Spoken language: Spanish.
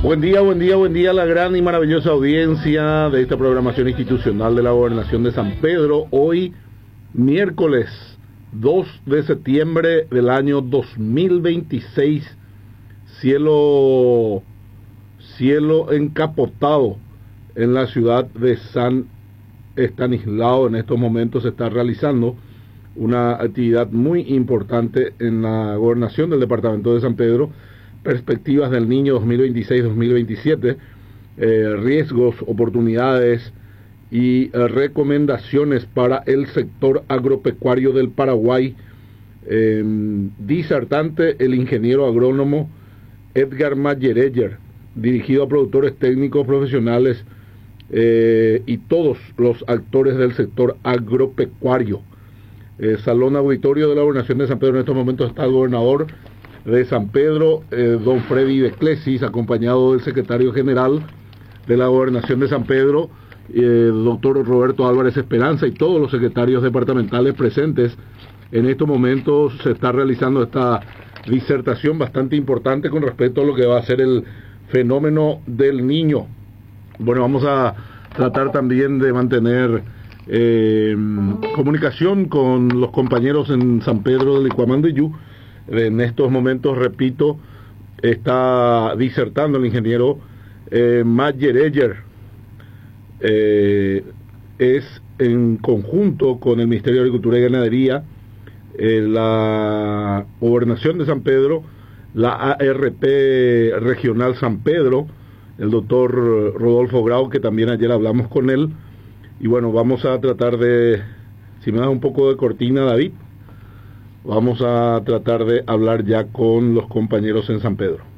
Buen día, buen día, buen día a la gran y maravillosa audiencia de esta programación institucional de la Gobernación de San Pedro. Hoy, miércoles 2 de septiembre del año 2026, cielo encapotado en la ciudad de San Estanislao. En estos momentos se está realizando una actividad muy importante en la gobernación del departamento de San Pedro. Perspectivas del niño 2026-2027, riesgos, oportunidades y recomendaciones para el sector agropecuario del Paraguay. Disertante el ingeniero agrónomo Edgar Mayereyer, dirigido a productores técnicos profesionales y todos los actores del sector agropecuario. Salón auditorio de la Gobernación de San Pedro. En estos momentos está el gobernador de San Pedro, don Freddy Beclesis, acompañado del secretario general de la Gobernación de San Pedro, doctor Roberto Álvarez Esperanza, y todos los secretarios departamentales presentes. En estos momentos se está realizando esta disertación bastante importante con respecto a lo que va a ser el fenómeno del niño. Bueno, vamos a tratar también de mantener comunicación con los compañeros en San Pedro del Licuamandiyú. En estos momentos, repito, está disertando el ingeniero Mayereyer. Es en conjunto con el Ministerio de Agricultura y Ganadería, la Gobernación de San Pedro, la ARP Regional San Pedro, el doctor Rodolfo Grau, que también ayer hablamos con él. Y bueno, vamos a tratar de, si me das un poco de cortina, David, vamos a tratar de hablar ya con los compañeros en San Pedro.